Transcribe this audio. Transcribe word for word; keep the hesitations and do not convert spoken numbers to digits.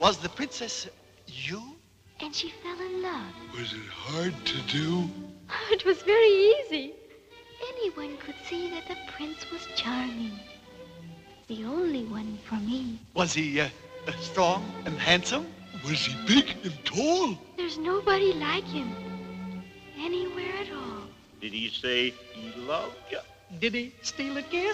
Was the princess you? And she fell in love. Was it hard to do? It was very easy. Anyone could see that the prince was charming. The only one for me. Was he uh, strong and handsome? Was he big and tall? There's nobody like him. Anywhere at all. Did he say he loved you? Did he steal a kiss?